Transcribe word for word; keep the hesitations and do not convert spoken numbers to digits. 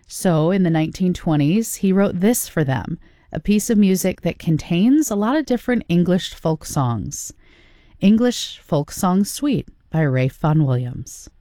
So in the nineteen twenties, he wrote this for them, a piece of music that contains a lot of different English folk songs. English Folk Song Suite by Ralph Vaughan Williams.